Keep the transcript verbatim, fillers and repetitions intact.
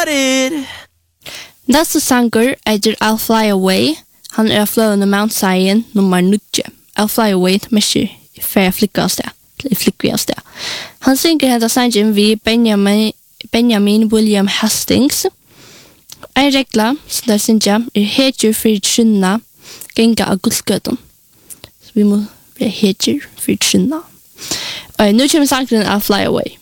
got it. Nästa sanger är I'll Fly Away. Han är flöende Mount Zion nummer nio. I'll Fly Away till för flickas där. Flickas där. Han synger hela sangen vid Benjamin Benjamin William Hastings. En regla som där synger är hedger för skynna gänga av guldgöten. Så vi må bli hedger för skynna. Och nu kommer sangen I'll Fly Away.